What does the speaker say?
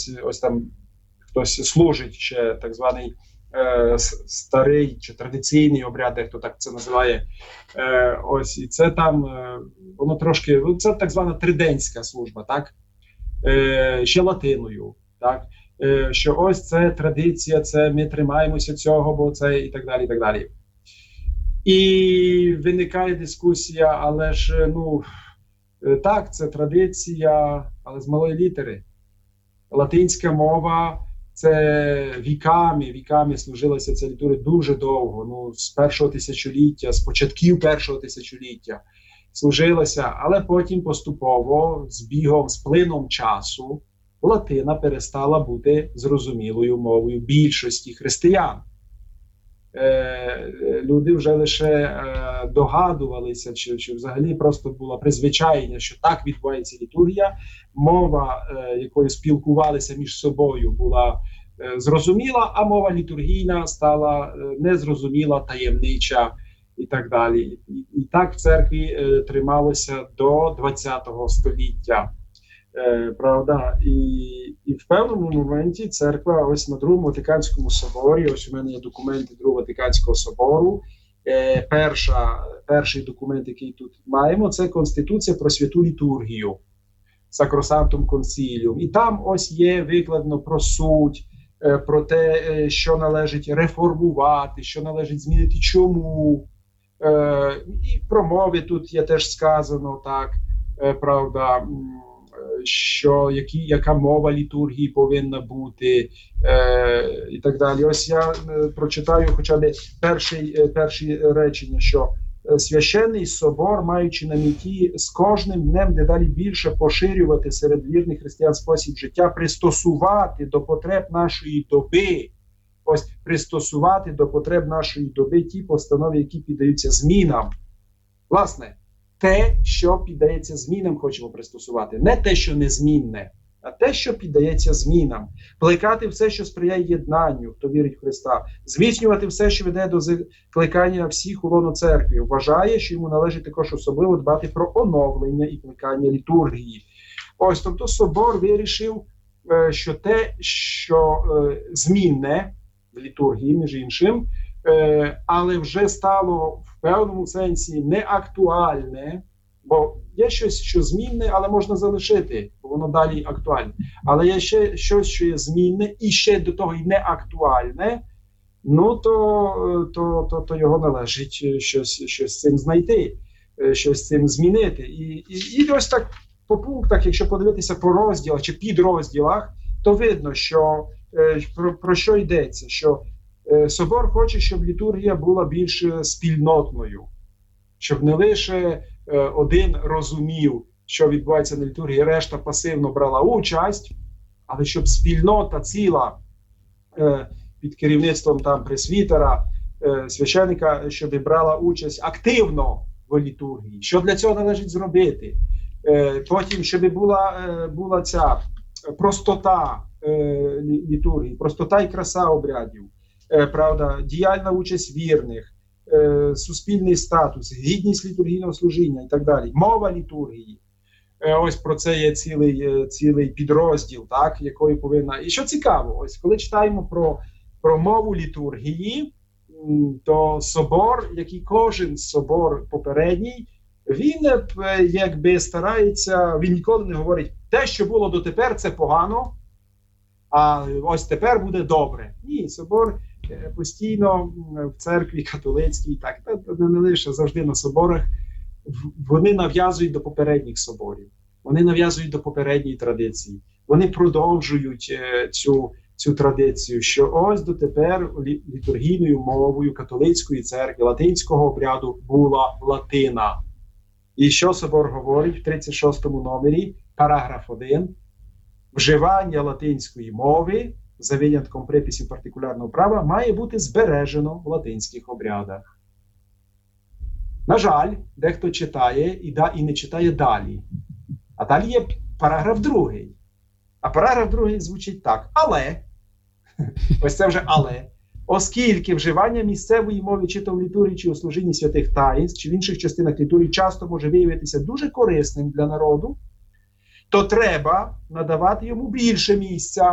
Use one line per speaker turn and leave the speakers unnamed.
ось там хтось служить ще так званий старий чи традиційний обряд, хто так це називає. Ось, і це там, воно трошки, це так звана триденська служба, так? Ще латиною, так? Що ось це традиція, це ми тримаємося цього, бо це і так далі, і так далі. І виникає дискусія, але ж, ну, так, це традиція, але з малої літери. Латинська мова, це віками служилася ця літургія дуже довго, ну, з першого тисячоліття, з початків першого тисячоліття служилася, але потім поступово, з плином часу, латина перестала бути зрозумілою мовою більшості християн. Люди вже лише догадувалися, чи взагалі просто було призвичайення, що так відбувається літургія. Мова, якою спілкувалися між собою, була зрозуміла, а мова літургійна стала незрозуміла, таємнича і так далі. І так в церкві трималося до ХХ століття. Правда, і в певному моменті церква ось на Другому Ватиканському соборі, ось у мене є документи Другого Ватиканського собору, перший документ, який тут маємо, це Конституція про святу літургію, Sacrosanctum Concilium. І там ось є викладено про суть, про те, що належить реформувати, що належить змінити, чому. І про мови тут є теж сказано, так, правда, що яка мова літургії повинна бути, і так далі. Ось я прочитаю хоча б перші речення, що священний собор, маючи на меті з кожним днем дедалі більше поширювати серед вірних християн спосіб життя, пристосувати до потреб нашої доби, ось пристосувати до потреб нашої доби ті постанови, які піддаються змінам. Власне, те, що піддається змінам, хочемо пристосувати. Не те, що незмінне, а те, що піддається змінам. Плекати все, що сприяє єднанню, хто вірить в Христа. Зміцнювати все, що веде до закликання всіх у лоно церкви. Вважає, що йому належить також особливо дбати про оновлення і плекання літургії. Ось, тобто собор вирішив, що те, що змінне в літургії, між іншим, але вже стало в певному сенсі неактуальне, бо є щось, що змінне, але можна залишити, бо воно далі актуальне. Але є ще щось, що є змінне, і ще до того й неактуальне, ну то його належить щось з цим знайти, щось з цим змінити. І ось так по пунктах, якщо подивитися по розділах чи підрозділах, то видно, що про що йдеться, що собор хоче, щоб літургія була більш спільнотною, щоб не лише один розумів, що відбувається на літургії, решта пасивно брала участь, але щоб спільнота ціла під керівництвом там пресвітера, священника, щоб брала участь активно в літургії. Що для цього належить зробити? Потім, щоб була ця простота літургії, простота і краса обрядів, правда, діяльна участь вірних, суспільний статус, гідність літургійного служіння і так далі. Мова літургії. Ось про це є цілий підрозділ, так, якою повинна. І що цікаво, ось коли читаємо про мову літургії, то собор, як і кожен собор попередній, він якби старається, він ніколи не говорить, те, що було дотепер, це погано, а ось тепер буде добре. Ні, собор постійно в церкві католицькій, так, не лише завжди на соборах, вони нав'язують до попередніх соборів, вони нав'язують до попередньої традиції, вони продовжують цю традицію, що ось дотепер літургійною мовою католицької церкви, латинського обряду була латина. І що собор говорить в 36-му номері, параграф 1, вживання латинської мови, за винятком приписів партикулярного права, має бути збережено в латинських обрядах. На жаль, дехто читає і не читає далі. А далі є параграф 2. А параграф 2 звучить так. Але, ось це вже але, оскільки вживання місцевої мови чи то в літургії, чи у служінні святих таїнств, чи в інших частинах літургії часто може виявитися дуже корисним для народу, то треба надавати йому більше місця